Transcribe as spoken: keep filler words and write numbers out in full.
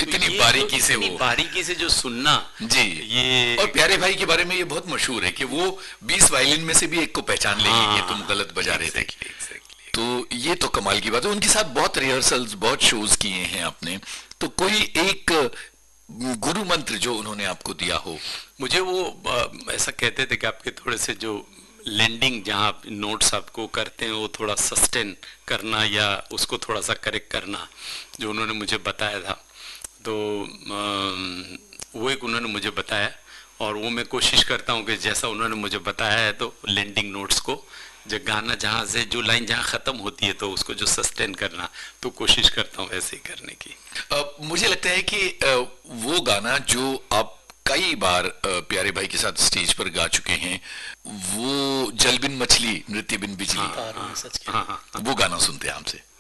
इतनी ये बारीकी जो से इतनी वो बारीकी से जो सुनना जी। ये और प्यारे भाई के बारे में ये बहुत मशहूर है कि वो बीस वायलिन में से भी एक को पहचान लेंगे हाँ, कि तुम गलत बजा रहे थे। exactly, exactly. तो ये तो कमाल की बात है। उनके साथ बहुत रिहर्सल्स, बहुत शोज किए हैं आपने, तो कोई एक गुरु मंत्र जो उन्होंने आपको दिया हो? मुझे वो आ, ऐसा कहते थे कि आपके थोड़े से जो लैंडिंग जहाँ आप नोट्स आपको करते हैं वो थोड़ा सस्टेन करना या उसको थोड़ा सा करेक्ट करना, जो उन्होंने मुझे बताया था। तो आ, वो एक उन्होंने मुझे बताया और वो मैं कोशिश करता हूँ कि जैसा उन्होंने मुझे बताया है तो लैंडिंग नोट्स को, जो गाना जहाँ से जो लाइन जहाँ ख़त्म होती है तो उसको जो सस्टेन करना, तो कोशिश करता हूँ वैसे ही करने की। आ, मुझे लगता है कि आ, वो गाना जो आप कई बार प्यारे भाई के साथ स्टेज पर गा चुके हैं, वो जल बिन मछली नृत्य बिन बिजली, हाँ, हाँ, हाँ, हाँ, वो गाना सुनते हैं हमसे।